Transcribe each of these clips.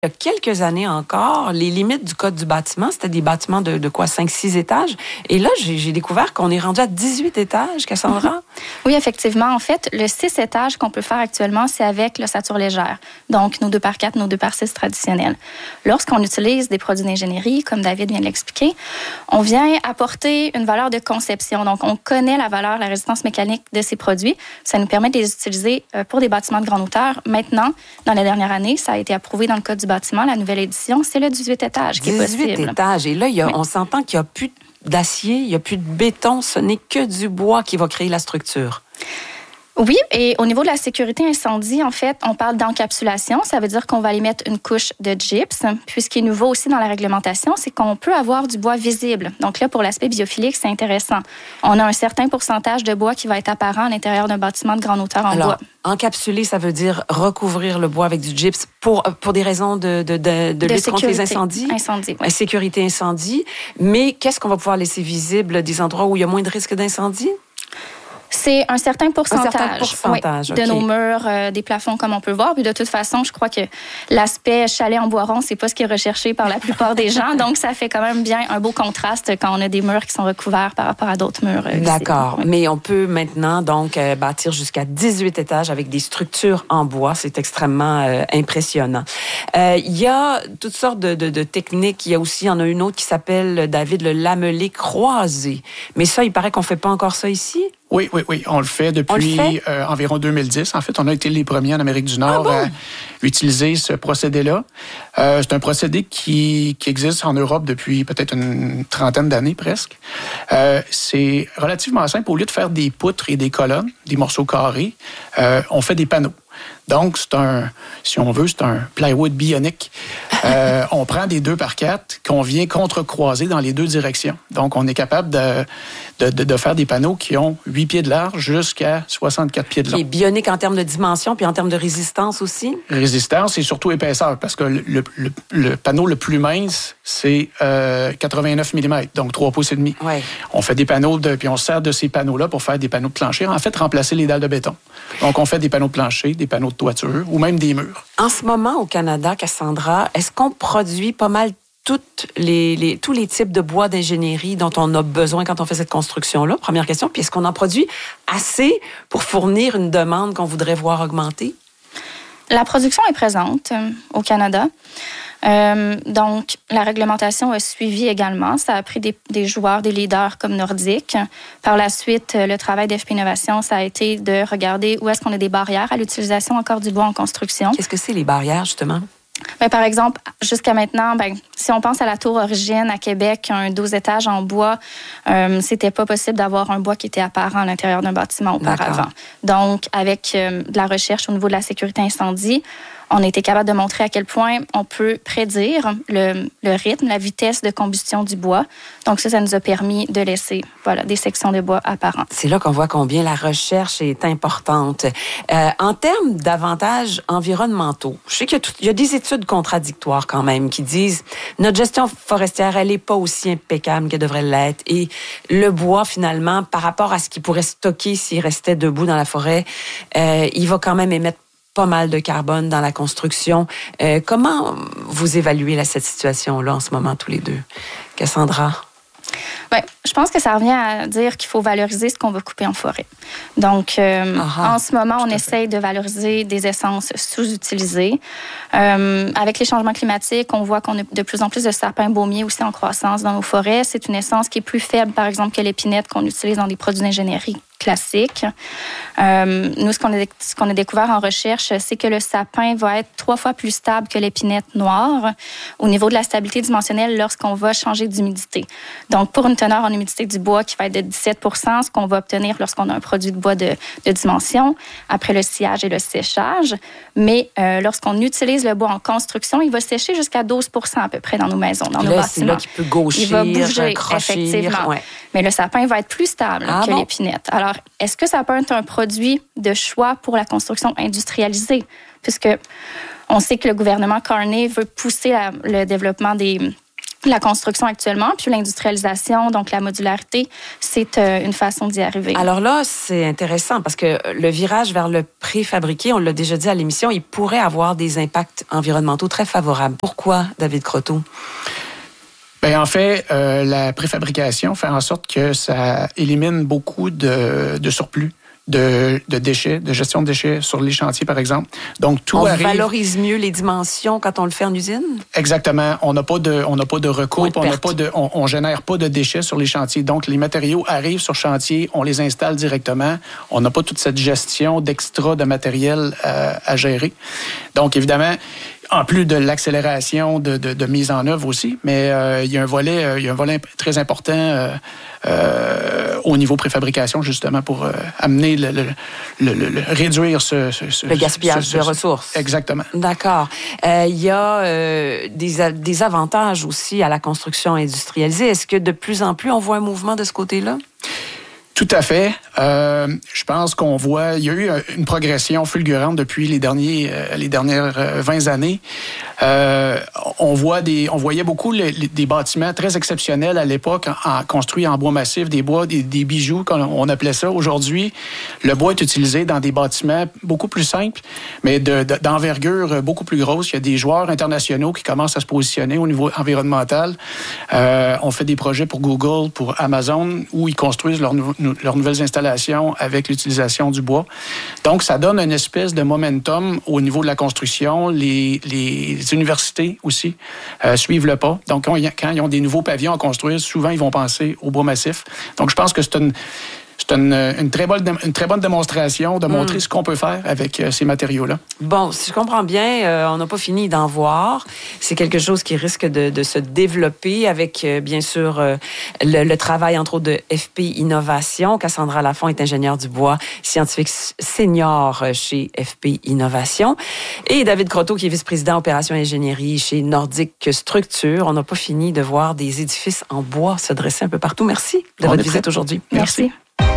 Il y a quelques années encore, les limites du Code du bâtiment, c'était des bâtiments de quoi, 5-6 étages. Et là, j'ai découvert qu'on est rendu à 18 étages, Cassandra. Oui, effectivement. En fait, le 6 étages qu'on peut faire actuellement, c'est avec l'ossature légère. Donc, nos 2x4, nos 2x6 traditionnels. Lorsqu'on utilise des produits d'ingénierie, comme David vient de l'expliquer, on vient apporter une valeur de conception. Donc, on connaît la valeur, la résistance mécanique de ces produits. Ça nous permet de les utiliser pour des bâtiments de grande hauteur. Maintenant, dans les dernières années, ça a été approuvé dans le Code du bâtiment, la nouvelle édition, c'est le 18 étages qui est possible. 18 étages. Et là, on s'entend qu'il n'y a plus d'acier, il n'y a plus de béton, ce n'est que du bois qui va créer la structure. Oui, et au niveau de la sécurité incendie, en fait, on parle d'encapsulation. Ça veut dire qu'on va aller mettre une couche de gypse. Puis ce qui est nouveau aussi dans la réglementation, c'est qu'on peut avoir du bois visible. Donc là, pour l'aspect biophilique, c'est intéressant. On a un certain pourcentage de bois qui va être apparent à l'intérieur d'un bâtiment de grande hauteur en bois. Encapsuler, ça veut dire recouvrir le bois avec du gypse pour des raisons de lutte contre les incendies. Oui. Sécurité incendie. Mais qu'est-ce qu'on va pouvoir laisser visible des endroits où il y a moins de risque d'incendie? C'est un certain pourcentage, de nos murs, des plafonds comme on peut voir. Puis de toute façon, je crois que l'aspect chalet en bois rond, c'est pas ce qui est recherché par la plupart des gens. Donc, ça fait quand même bien un beau contraste quand on a des murs qui sont recouverts par rapport à d'autres murs. D'accord. Oui. Mais on peut maintenant donc bâtir jusqu'à 18 étages avec des structures en bois. C'est extrêmement impressionnant. Il y a toutes sortes de techniques. Il y en a une autre qui s'appelle, David, le lamelé croisé. Mais ça, il paraît qu'on fait pas encore ça ici. Oui. On le fait depuis environ 2010. En fait, on a été les premiers en Amérique du Nord à utiliser ce procédé-là. C'est un procédé qui existe en Europe depuis peut-être une trentaine d'années presque. C'est relativement simple. Au lieu de faire des poutres et des colonnes, des morceaux carrés, on fait des panneaux. Donc, c'est un plywood bionique. On prend des 2x4 qu'on vient contre-croiser dans les deux directions. Donc, on est capable de faire des panneaux qui ont 8 pieds de large jusqu'à 64 pieds de long. Et bionique en termes de dimension, puis en termes de résistance aussi? Résistance et surtout épaisseur, parce que le panneau le plus mince, c'est 89 mm, donc 3 pouces et demi. Ouais. On fait des panneaux, puis on se sert de ces panneaux-là pour faire des panneaux de plancher. En fait, remplacer les dalles de béton. Donc, on fait des panneaux de plancher, des panneaux de toiture ou même des murs. En ce moment, au Canada, Cassandra, est-ce qu'on produit pas mal tous les types de bois d'ingénierie dont on a besoin quand on fait cette construction-là? Première question. Puis est-ce qu'on en produit assez pour fournir une demande qu'on voudrait voir augmenter? La production est présente au Canada. Donc, la réglementation a suivi également. Ça a pris des joueurs, des leaders comme Nordic. Par la suite, le travail d'FP Innovation, ça a été de regarder où est-ce qu'on a des barrières à l'utilisation encore du bois en construction. Qu'est-ce que c'est les barrières, justement? Bien, par exemple, jusqu'à maintenant, si on pense à la tour Origine à Québec, un 12 étages en bois, c'était pas possible d'avoir un bois qui était apparent à l'intérieur d'un bâtiment auparavant. D'accord. Donc, avec de la recherche au niveau de la sécurité incendie, on a été capable de montrer à quel point on peut prédire le rythme, la vitesse de combustion du bois. Donc ça nous a permis de laisser des sections de bois apparentes. C'est là qu'on voit combien la recherche est importante. En termes d'avantages environnementaux, je sais qu'il y a des études contradictoires quand même qui disent notre gestion forestière, elle n'est pas aussi impeccable qu'elle devrait l'être. Et le bois, finalement, par rapport à ce qu'il pourrait stocker s'il restait debout dans la forêt, il va quand même émettre pas mal de carbone dans la construction. Comment vous évaluez cette situation-là en ce moment, tous les deux? Cassandra? Bien, je pense que ça revient à dire qu'il faut valoriser ce qu'on va couper en forêt. Donc, en ce moment, on essaye de valoriser des essences sous-utilisées. Avec les changements climatiques, on voit qu'on a de plus en plus de sapins baumiers aussi en croissance dans nos forêts. C'est une essence qui est plus faible, par exemple, que l'épinette qu'on utilise dans des produits d'ingénierie classique. Nous, ce qu'on a découvert en recherche, c'est que le sapin va être 3 fois plus stable que l'épinette noire au niveau de la stabilité dimensionnelle lorsqu'on va changer d'humidité. Donc, pour une teneur en humidité du bois qui va être de 17 %, ce qu'on va obtenir lorsqu'on a un produit de bois de dimension, après le sciage et le séchage. Mais lorsqu'on utilise le bois en construction, il va sécher jusqu'à 12 % à peu près dans nos maisons, dans nos bâtiments. C'est là qu'il peut gauchir, il va bouger, crochir, effectivement. Ouais. Mais le sapin va être plus stable que l'épinette. Alors, est-ce que ça peut être un produit de choix pour la construction industrialisée? Puisque on sait que le gouvernement Carney veut pousser le développement des la construction actuellement, puis l'industrialisation, donc la modularité, c'est une façon d'y arriver. Alors là, c'est intéressant parce que le virage vers le préfabriqué, on l'a déjà dit à l'émission, il pourrait avoir des impacts environnementaux très favorables. Pourquoi, David Croteau? Bien, en fait, la préfabrication fait en sorte que ça élimine beaucoup de surplus. De déchets, de gestion de déchets sur les chantiers, par exemple. Donc, tout arrive... On valorise mieux les dimensions quand on le fait en usine? Exactement. On n'a pas de recoupe, on génère pas de déchets sur les chantiers. Donc, les matériaux arrivent sur chantier, on les installe directement. On n'a pas toute cette gestion d'extra de matériel à gérer. Donc, évidemment, en plus de l'accélération de mise en œuvre aussi, mais il y a un volet très important au niveau préfabrication, justement, pour amener réduire le gaspillage de ressources. Exactement. D'accord. Il y a des avantages aussi à la construction industrialisée. Est-ce que de plus en plus, on voit un mouvement de ce côté-là? Tout à fait. Je pense qu'on voit, il y a eu une progression fulgurante depuis les dernières 20 années. On voyait beaucoup des bâtiments très exceptionnels à l'époque, construits en bois massif, des bijoux, on appelait ça. Aujourd'hui, le bois est utilisé dans des bâtiments beaucoup plus simples, mais d'envergure beaucoup plus grosse. Il y a des joueurs internationaux qui commencent à se positionner au niveau environnemental. On fait des projets pour Google, pour Amazon, où ils construisent leurs nouvelles installations avec l'utilisation du bois. Donc, ça donne une espèce de momentum au niveau de la construction. Les universités aussi suivent le pas. Donc, quand ils ont des nouveaux pavillons à construire, souvent, ils vont penser au bois massif. Donc, je pense que c'est une très bonne démonstration de montrer ce qu'on peut faire avec ces matériaux-là. Bon, si je comprends bien, on n'a pas fini d'en voir. C'est quelque chose qui risque de se développer avec, bien sûr, le travail, entre autres, de FP Innovation. Cassandra Lafont est ingénieure du bois, scientifique senior chez FP Innovation. Et David Croteau, qui est vice-président opération ingénierie chez Nordic Structure. On n'a pas fini de voir des édifices en bois se dresser un peu partout. Merci de votre visite aujourd'hui. Merci.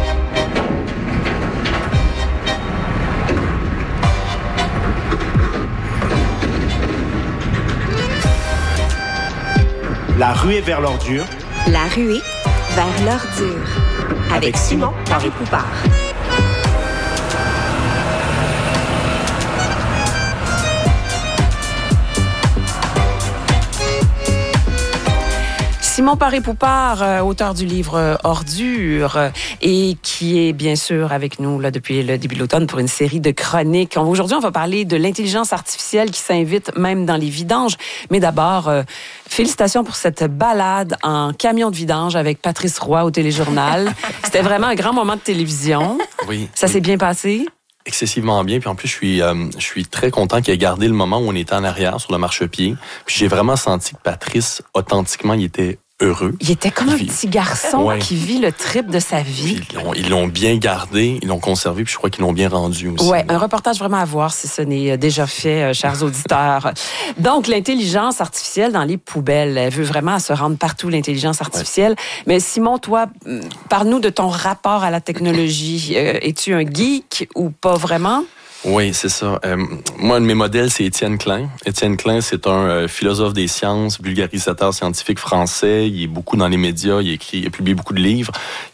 La ruée vers l'ordure. La ruée vers l'ordure. Avec Simon Paré-Poupard. Simon Paré-Poupard, auteur du livre Ordure, et qui est bien sûr avec nous là, depuis le début de l'automne pour une série de chroniques. Aujourd'hui, on va parler de l'intelligence artificielle qui s'invite même dans les vidanges. Mais d'abord, félicitations pour cette balade en camion de vidange avec Patrice Roy au Téléjournal. C'était vraiment un grand moment de télévision. Oui. Ça s'est bien passé? Excessivement bien. Puis en plus, je suis très content qu'il ait gardé le moment où on était en arrière sur le marchepied. Puis j'ai vraiment senti que Patrice, authentiquement, il était heureux. Il était comme un petit garçon qui vit le trip de sa vie. Puis ils l'ont bien gardé, ils l'ont conservé, puis je crois qu'ils l'ont bien rendu aussi. Oui, un reportage vraiment à voir si ce n'est déjà fait, chers auditeurs. Donc, l'intelligence artificielle dans les poubelles, elle veut vraiment se rendre partout, l'intelligence artificielle. Ouais. Mais Simon, toi, parle-nous de ton rapport à la technologie. Es-tu un geek ou pas vraiment? Oui, c'est ça. Moi, un de mes modèles, c'est Étienne Klein. Étienne Klein, c'est un philosophe des sciences, vulgarisateur scientifique français. Il est beaucoup dans les médias, il a publié beaucoup de livres.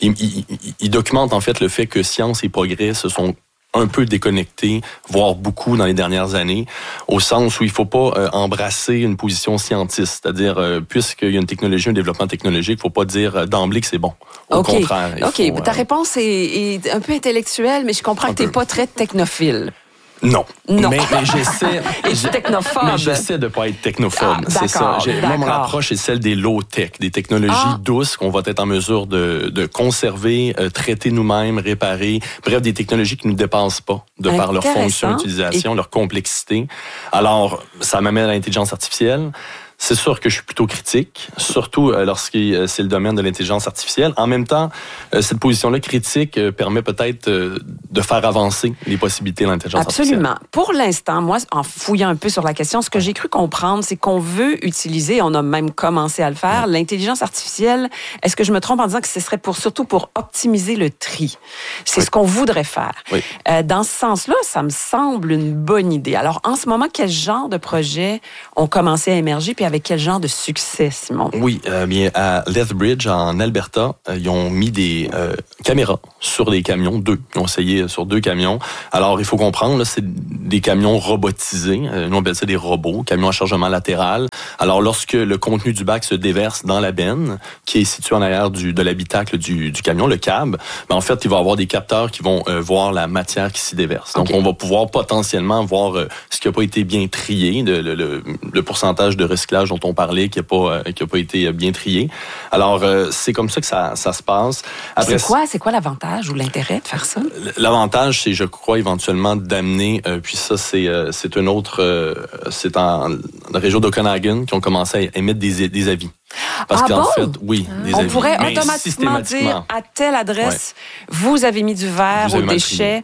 Il documente en fait le fait que science et progrès se sont un peu déconnectés, voire beaucoup dans les dernières années, au sens où il faut pas embrasser une position scientiste, c'est-à-dire puisqu'il y a une technologie, un développement technologique, il faut pas dire d'emblée que c'est bon. Au contraire. Ta réponse est un peu intellectuelle, mais je comprends que tu n'es pas très technophile. Non. Mais j'essaie. Es-tu technophobe? Mais j'essaie de pas être technophobe. C'est ça. Moi, mon approche est celle des low-tech, des technologies douces qu'on va être en mesure de conserver, traiter nous-mêmes, réparer. Bref, des technologies qui ne nous dépassent pas de par leur fonction, utilisation, leur complexité. Alors, ça m'amène à l'intelligence artificielle. C'est sûr que je suis plutôt critique, surtout lorsque c'est le domaine de l'intelligence artificielle. En même temps, cette position-là critique permet peut-être de faire avancer les possibilités de l'intelligence artificielle. Absolument. Pour l'instant, moi, en fouillant un peu sur la question, ce que j'ai cru comprendre, c'est qu'on veut utiliser, on a même commencé à le faire, l'intelligence artificielle. Est-ce que je me trompe en disant que ce serait surtout pour optimiser le tri? C'est ce qu'on voudrait faire. Oui. Dans ce sens-là, ça me semble une bonne idée. Alors, en ce moment, quel genre de projets ont commencé à émerger, puis avec avec quel genre de succès, Simon? Oui, bien à Lethbridge, en Alberta, ils ont mis des caméras sur des camions, 2. Ils ont essayé sur 2 camions. Alors, il faut comprendre, là, c'est des camions robotisés. Nous, on appelle ça des robots, camions à chargement latéral. Alors, lorsque le contenu du bac se déverse dans la benne, qui est située en arrière de l'habitacle du camion, le cab, ben, en fait, il va y avoir des capteurs qui vont voir la matière qui s'y déverse. Donc, on va pouvoir potentiellement voir ce qui n'a pas été bien trié, le pourcentage de recyclage dont on parlait qui a pas été bien trié. Alors, c'est comme ça que ça se passe. Après, c'est quoi l'avantage ou l'intérêt de faire ça? L'avantage, c'est, je crois, éventuellement d'amener, puis ça, c'est un autre, c'est en la région d'Okanagan qui ont commencé à émettre des avis. Parce qu'en fait, oui, des avis. On pourrait automatiquement dire à telle adresse, vous avez mis du verre aux déchets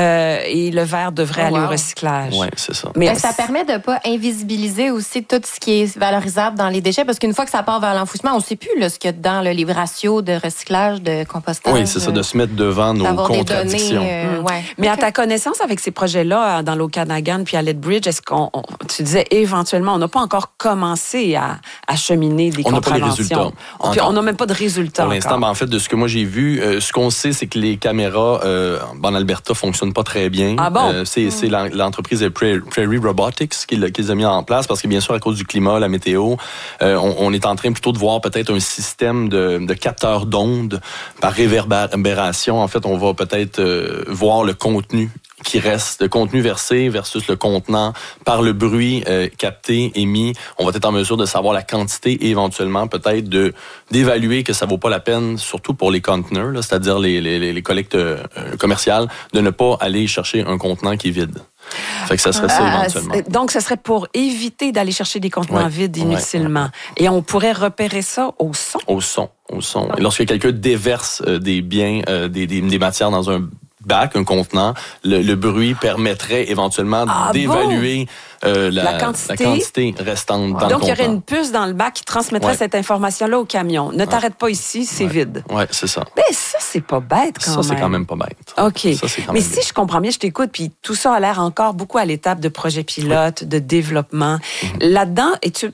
et le verre devrait aller au recyclage. Oui, c'est ça. Mais ça permet de ne pas invisibiliser aussi tout ce qui est valorisable dans les déchets, parce qu'une fois que ça part vers l'enfouissement, on ne sait plus là, ce qu'il y a dedans, les ratios de recyclage, de compostage. Oui, c'est ça, de se mettre devant nos contradictions. Mais à ta connaissance, avec ces projets-là, dans l'Okanagan puis à Lethbridge, est-ce tu disais éventuellement, on n'a pas encore commencé à cheminer des contraventions? On n'a pas les résultats. On n'a même pas de résultats. Pour l'instant, en fait, de ce que moi j'ai vu, ce qu'on sait, c'est que les caméras en Alberta fonctionnent pas très bien. Ah bon? C'est l'entreprise Prairie Robotics qui les a mis en place parce que, bien sûr, à cause du climat, la météo, on est en train plutôt de voir peut-être un système de capteurs d'ondes par réverbération. En fait, on va peut-être voir le contenu qui reste, le contenu versé versus le contenant par le bruit capté, émis. On va être en mesure de savoir la quantité et éventuellement peut-être d'évaluer que ça vaut pas la peine, surtout pour les conteneurs, là, c'est-à-dire les collectes commerciales, de ne pas aller chercher un contenant qui est vide. Fait que ça serait ça éventuellement. Donc, ça serait pour éviter d'aller chercher des contenants vides inutilement. Et on pourrait repérer ça au son? Au son. Et lorsque quelqu'un déverse des biens, des matières dans un bac, un contenant, le bruit permettrait éventuellement d'évaluer la quantité restante dans le contenant. Donc, il y aurait une puce dans le bac qui transmettrait cette information-là au camion. Ne t'arrête pas ici, c'est vide. Oui, c'est ça. Mais ça, c'est pas bête quand même. Ça, c'est quand même pas bête. OK. Mais si je comprends bien, je t'écoute, puis tout ça a l'air encore beaucoup à l'étape de projet pilote, de développement. Là-dedans,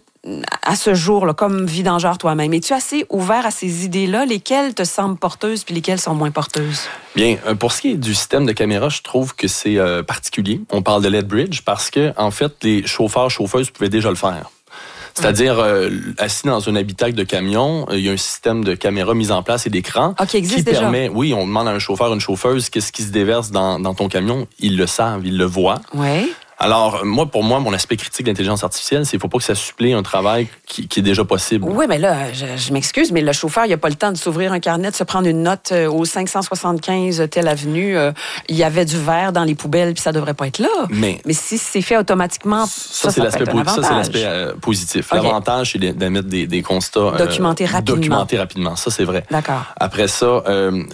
à ce jour, là, comme vidangeur toi-même, es-tu assez ouvert à ces idées-là? Lesquelles te semblent porteuses puis lesquelles sont moins porteuses? Bien, pour ce qui est du système de caméra, je trouve que c'est particulier. On parle de Lethbridge parce que, en fait, les chauffeurs-chauffeuses pouvaient déjà le faire. C'est-à-dire, assis dans un habitacle de camion, il y a un système de caméra mis en place et d'écran qui permet, oui, on demande à un chauffeur, une chauffeuse, qu'est-ce qui se déverse dans ton camion. Ils le savent, ils le voient. Oui. Alors, pour moi, mon aspect critique de l'intelligence artificielle, c'est qu'il ne faut pas que ça supplée un travail qui est déjà possible. Oui, mais là, je m'excuse, mais le chauffeur, il n'a pas le temps de s'ouvrir un carnet, de se prendre une note au 575 telle avenue. Il y avait du verre dans les poubelles, puis ça ne devrait pas être là. Mais si c'est fait automatiquement, ça c'est l'aspect positif. Okay. L'avantage, c'est d'émettre des constats documentés rapidement. Ça, c'est vrai. D'accord. Après ça...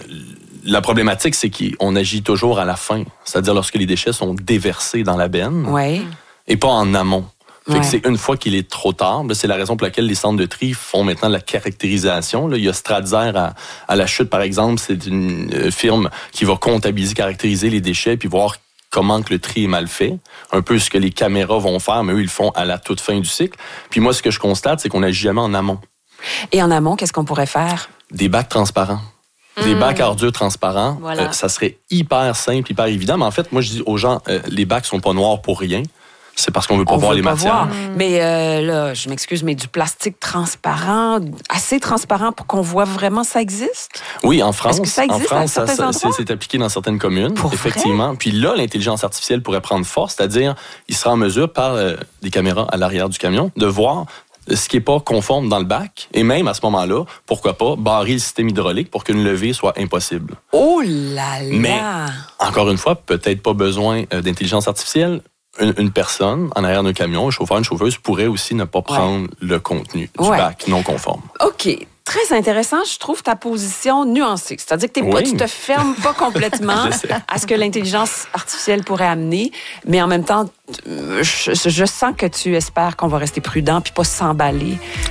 la problématique, c'est qu'on agit toujours à la fin, c'est-à-dire lorsque les déchets sont déversés dans la benne et pas en amont. Fait que c'est une fois qu'il est trop tard. C'est la raison pour laquelle les centres de tri font maintenant la caractérisation. Là, il y a Stratzer à la Chute, par exemple. C'est une firme qui va comptabiliser, caractériser les déchets puis voir comment que le tri est mal fait. Un peu ce que les caméras vont faire, mais eux, ils le font à la toute fin du cycle. Puis moi, ce que je constate, c'est qu'on n'agit jamais en amont. Et en amont, qu'est-ce qu'on pourrait faire? Des bacs transparents. Des bacs à ordures transparents, ça serait hyper simple, hyper évident. Mais en fait, moi, je dis aux gens, les bacs sont pas noirs pour rien. C'est parce qu'on veut pas voir les matières. Mais là, je m'excuse, mais du plastique transparent, assez transparent pour qu'on voit vraiment ça existe? Oui, en France. Est-ce que ça existe c'est appliqué dans certaines communes, effectivement. Puis là, l'intelligence artificielle pourrait prendre force, c'est-à-dire, il sera en mesure, par des caméras à l'arrière du camion, de voir ce qui n'est pas conforme dans le bac, et même à ce moment-là, pourquoi pas, barrer le système hydraulique pour qu'une levée soit impossible. Oh là là! Mais, encore une fois, peut-être pas besoin d'intelligence artificielle. Une personne en arrière d'un camion, un chauffeur, une chauffeuse, pourrait aussi ne pas prendre le contenu du bac non conforme. OK. Très intéressant, je trouve ta position nuancée. C'est-à-dire que tu te fermes pas complètement à ce que l'intelligence artificielle pourrait amener, mais en même temps, je sens que tu espères qu'on va rester prudent puis pas s'emballer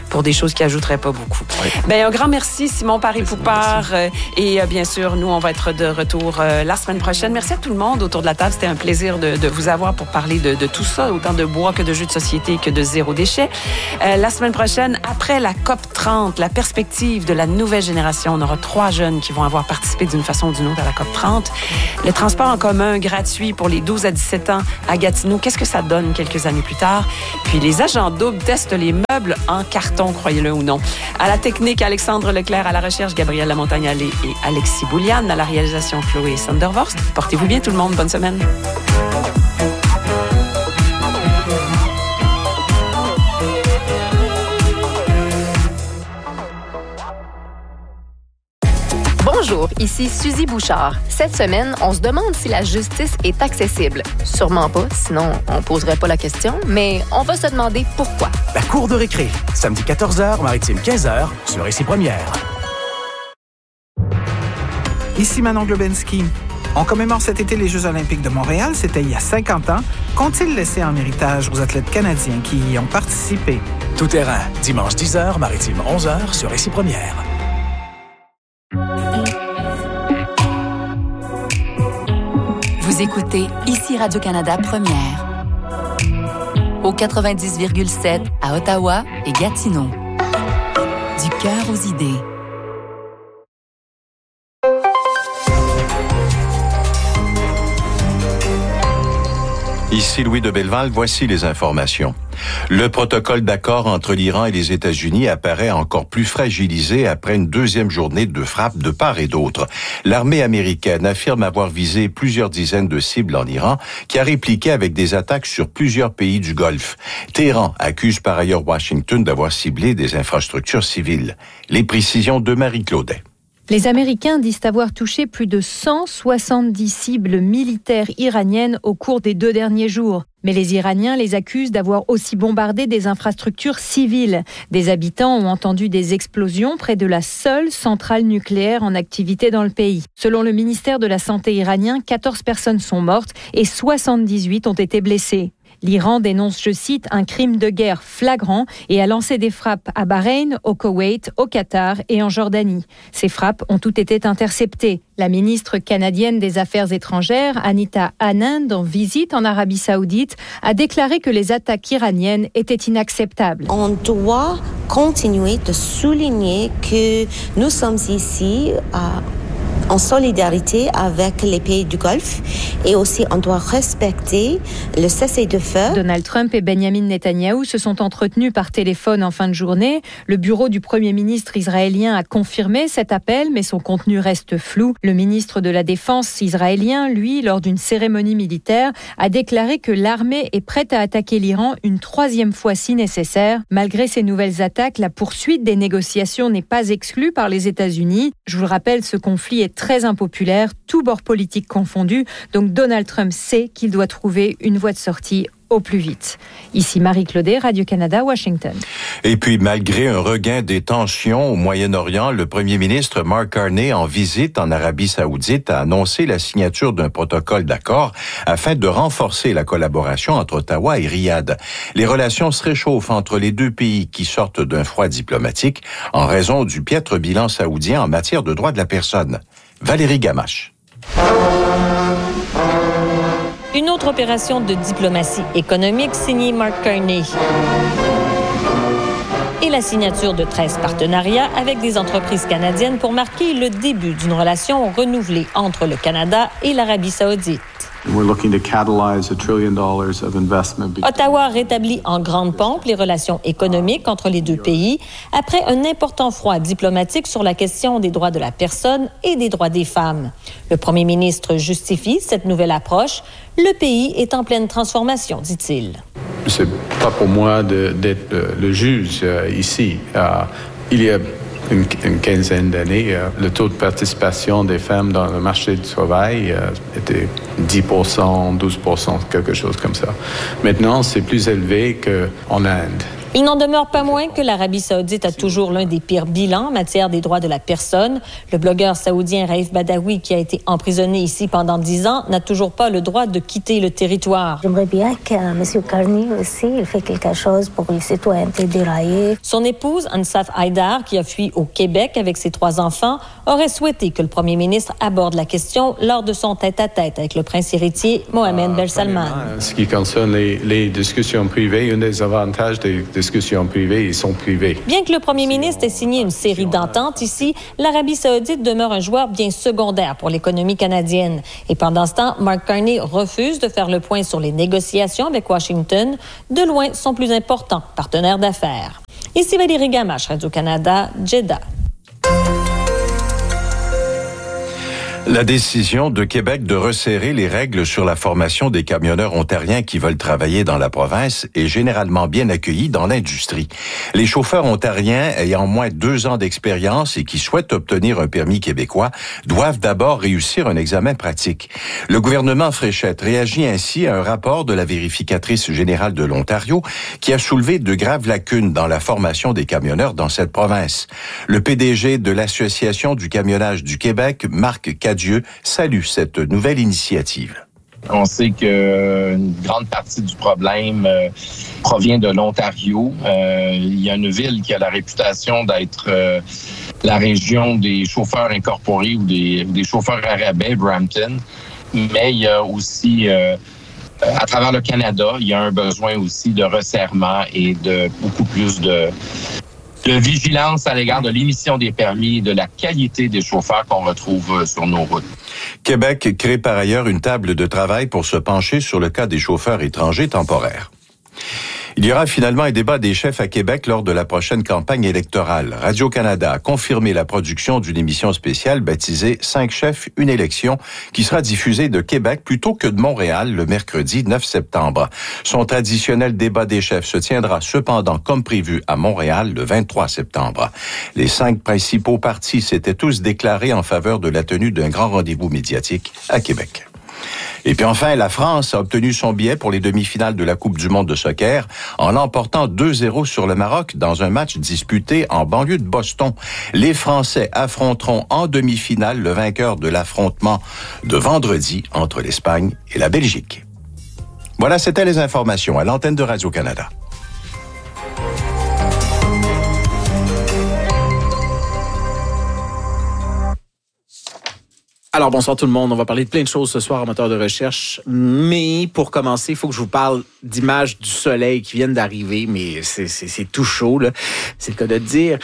pour des choses qui ajouteraient pas beaucoup. Oui. Bien, un grand merci, Simon Paré-Poupard. Et bien sûr, nous, on va être de retour la semaine prochaine. Merci à tout le monde autour de la table. C'était un plaisir de vous avoir pour parler de tout ça, autant de bois que de jeux de société que de zéro déchet. La semaine prochaine, après la COP 30, la perspective de la nouvelle génération, on aura 3 jeunes qui vont avoir participé d'une façon ou d'une autre à la COP 30. Le transport en commun gratuit pour les 12 à 17 ans à Gatineau, qu'est-ce que ça donne quelques années plus tard? Puis les agents doubles testent les meubles en carton, croyez-le ou non. À la technique, Alexandre Leclerc, à la recherche, Gabriel Lamontagne-Allé et Alexis Bouliane, à la réalisation, Chloé Sandervorst. Portez-vous bien tout le monde, bonne semaine. Bonjour, ici Suzy Bouchard. Cette semaine, on se demande si la justice est accessible. Sûrement pas, sinon on poserait pas la question, mais on va se demander pourquoi. La cour de récré, samedi 14h, Maritime 15h, sur Ici Première. Ici Manon Globensky. On commémore cet été les Jeux olympiques de Montréal, c'était il y a 50 ans. Qu'ont-ils laissé en héritage aux athlètes canadiens qui y ont participé? Tout terrain, dimanche 10h, Maritime 11h, sur Ici Première. Vous écoutez Ici Radio-Canada Première. Au 90,7 à Ottawa et Gatineau. Du cœur aux idées. Ici Louis de Belleval, voici les informations. Le protocole d'accord entre l'Iran et les États-Unis apparaît encore plus fragilisé après une deuxième journée de frappe de part et d'autre. L'armée américaine affirme avoir visé plusieurs dizaines de cibles en Iran, qui a répliqué avec des attaques sur plusieurs pays du Golfe. Téhéran accuse par ailleurs Washington d'avoir ciblé des infrastructures civiles. Les précisions de Marie Claudet. Les Américains disent avoir touché plus de 170 cibles militaires iraniennes au cours des 2 derniers jours. Mais les Iraniens les accusent d'avoir aussi bombardé des infrastructures civiles. Des habitants ont entendu des explosions près de la seule centrale nucléaire en activité dans le pays. Selon le ministère de la Santé iranien, 14 personnes sont mortes et 78 ont été blessées. L'Iran dénonce, je cite, un crime de guerre flagrant et a lancé des frappes à Bahreïn, au Koweït, au Qatar et en Jordanie. Ces frappes ont toutes été interceptées. La ministre canadienne des Affaires étrangères, Anita Anand, en visite en Arabie Saoudite, a déclaré que les attaques iraniennes étaient inacceptables. On doit continuer de souligner que nous sommes ici en solidarité avec les pays du Golfe et aussi on doit respecter le cessez-le-feu. Donald Trump et Benjamin Netanyahou se sont entretenus par téléphone en fin de journée. Le bureau du Premier ministre israélien a confirmé cet appel, mais son contenu reste flou. Le ministre de la Défense israélien, lui, lors d'une cérémonie militaire, a déclaré que l'armée est prête à attaquer l'Iran une 3e fois si nécessaire. Malgré ces nouvelles attaques, la poursuite des négociations n'est pas exclue par les États-Unis. Je vous le rappelle, ce conflit est très impopulaire, tous bords politiques confondus. Donc Donald Trump sait qu'il doit trouver une voie de sortie au plus vite. Ici Marie Claudet, Radio-Canada, Washington. Et puis, malgré un regain des tensions au Moyen-Orient, le premier ministre Mark Carney, en visite en Arabie Saoudite, a annoncé la signature d'un protocole d'accord afin de renforcer la collaboration entre Ottawa et Riyad. Les relations se réchauffent entre les deux pays qui sortent d'un froid diplomatique en raison du piètre bilan saoudien en matière de droits de la personne. Valérie Gamache. Une autre opération de diplomatie économique signée Mark Carney. Et la signature de 13 partenariats avec des entreprises canadiennes pour marquer le début d'une relation renouvelée entre le Canada et l'Arabie saoudite. Ottawa rétablit en grande pompe les relations économiques entre les deux pays après un important froid diplomatique sur la question des droits de la personne et des droits des femmes. Le premier ministre justifie cette nouvelle approche. Le pays est en pleine transformation, dit-il. C'est pas pour moi d'être le juge ici. Il y a une quinzaine d'années, le taux de participation des femmes dans le marché du travail était 10%, 12%, quelque chose comme ça. Maintenant, c'est plus élevé qu'en Inde. Il n'en demeure pas moins que l'Arabie saoudite a toujours l'un des pires bilans en matière des droits de la personne. Le blogueur saoudien Raif Badawi, qui a été emprisonné ici pendant 10 ans, n'a toujours pas le droit de quitter le territoire. J'aimerais bien que M. Carney aussi, il fait quelque chose pour les citoyennetés déraillées. Son épouse, Ansaf Haïdar, qui a fui au Québec avec ses 3 enfants, aurait souhaité que le premier ministre aborde la question lors de son tête-à-tête avec le prince héritier Mohammed Ben Salman. Ce qui concerne les discussions privées, un des avantages des discussions privées, ils sont privés. Bien que le premier ministre ait signé une série d'ententes ici, l'Arabie saoudite demeure un joueur bien secondaire pour l'économie canadienne. Et pendant ce temps, Mark Carney refuse de faire le point sur les négociations avec Washington, de loin son plus important partenaire d'affaires. Ici Valérie Gamache, Radio-Canada, Jeddah. La décision de Québec de resserrer les règles sur la formation des camionneurs ontariens qui veulent travailler dans la province est généralement bien accueillie dans l'industrie. Les chauffeurs ontariens ayant moins de 2 ans d'expérience et qui souhaitent obtenir un permis québécois doivent d'abord réussir un examen pratique. Le gouvernement Fréchette réagit ainsi à un rapport de la vérificatrice générale de l'Ontario qui a soulevé de graves lacunes dans la formation des camionneurs dans cette province. Le PDG de l'Association du camionnage du Québec, Marc Cadieux, salue cette nouvelle initiative. On sait qu'une grande partie du problème provient de l'Ontario. Il y a une ville qui a la réputation d'être la région des chauffeurs incorporés ou des chauffeurs à rabais, Brampton. Mais il y a aussi, à travers le Canada, il y a un besoin aussi de resserrement et de beaucoup plus de vigilance à l'égard de l'émission des permis et de la qualité des chauffeurs qu'on retrouve sur nos routes. Québec crée par ailleurs une table de travail pour se pencher sur le cas des chauffeurs étrangers temporaires. Il y aura finalement un débat des chefs à Québec lors de la prochaine campagne électorale. Radio-Canada a confirmé la production d'une émission spéciale baptisée 5 chefs, une élection, qui sera diffusée de Québec plutôt que de Montréal le mercredi 9 septembre. Son traditionnel débat des chefs se tiendra cependant comme prévu à Montréal le 23 septembre. Les 5 principaux partis s'étaient tous déclarés en faveur de la tenue d'un grand rendez-vous médiatique à Québec. Et puis enfin, la France a obtenu son billet pour les demi-finales de la Coupe du monde de soccer en l'emportant 2-0 sur le Maroc dans un match disputé en banlieue de Boston. Les Français affronteront en demi-finale le vainqueur de l'affrontement de vendredi entre l'Espagne et la Belgique. Voilà, c'était les informations à l'antenne de Radio-Canada. Alors, bonsoir tout le monde. On va parler de plein de choses ce soir en moteur de recherche. Mais pour commencer, il faut que je vous parle d'images du soleil qui viennent d'arriver. Mais c'est tout chaud, là. C'est le cas de le dire.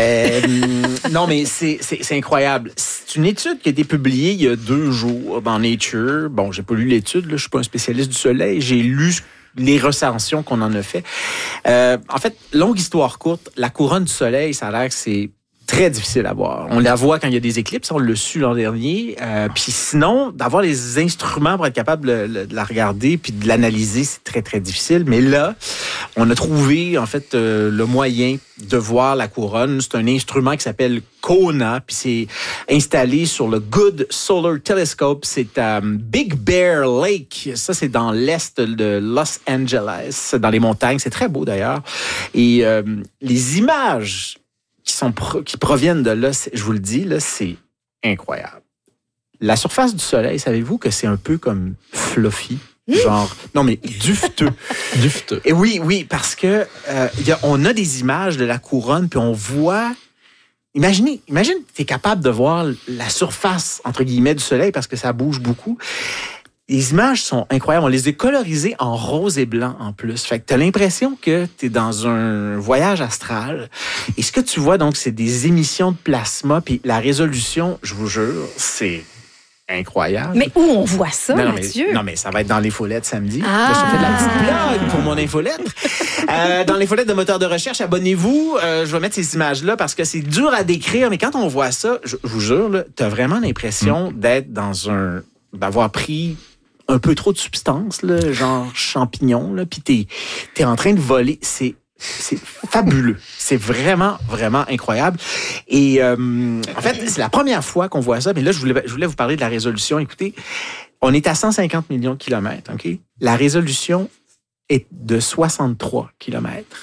Non, mais c'est incroyable. C'est une étude qui a été publiée il y a 2 jours dans Nature. Bon, j'ai pas lu l'étude, là. Je suis pas un spécialiste du soleil. J'ai lu les recensions qu'on en a fait. En fait, longue histoire courte, la couronne du soleil, ça a l'air que c'est très difficile à voir. On la voit quand il y a des éclipses, on l'a su l'an dernier. Puis sinon, d'avoir les instruments pour être capable de la regarder puis de l'analyser, c'est très, très difficile. Mais là, on a trouvé, en fait, le moyen de voir la couronne. C'est un instrument qui s'appelle KONA, puis c'est installé sur le Good Solar Telescope. C'est à Big Bear Lake. Ça, c'est dans l'est de Los Angeles, dans les montagnes. C'est très beau, d'ailleurs. Et les images qui proviennent de là, je vous le dis, là, c'est incroyable. La surface du soleil, savez-vous que c'est un peu comme fluffy? Genre, non, mais dufteux. Dufteux. Et oui, parce que on a des images de la couronne, puis on voit. Imagine, tu es capable de voir la surface, entre guillemets, du soleil, parce que ça bouge beaucoup. Les images sont incroyables. On les a colorisées en rose et blanc en plus. Fait que tu as l'impression que tu es dans un voyage astral. Et ce que tu vois, donc, c'est des émissions de plasma. Puis la résolution, je vous jure, c'est incroyable. Mais où on voit ça, Mathieu? Non, mais ça va être dans l'infolette samedi. Là, je fais de la petite blague pour mon infolette. Dans l'infolette de moteur de recherche, abonnez-vous. Je vais mettre ces images-là parce que c'est dur à décrire. Mais quand on voit ça, je vous jure, tu as vraiment l'impression d'être d'avoir pris un peu trop de substances, là, genre champignons, là, puis t'es en train de voler. C'est fabuleux. C'est vraiment, vraiment incroyable. Et en fait, c'est la première fois qu'on voit ça. Mais là, je voulais vous parler de la résolution. Écoutez, on est à 150 millions de kilomètres, OK? La résolution est de 63 kilomètres.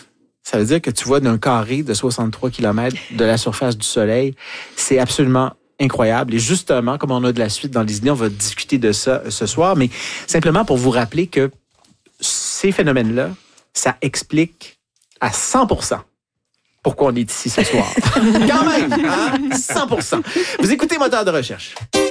Ça veut dire que tu vois d'un carré de 63 km de la surface du Soleil. C'est absolument incroyable. Et justement, comme on a de la suite dans les idées, on va discuter de ça ce soir, mais simplement pour vous rappeler que ces phénomènes-là, ça explique à 100% pourquoi on est ici ce soir. Quand même, hein? 100%. Vous écoutez Moteur de recherche.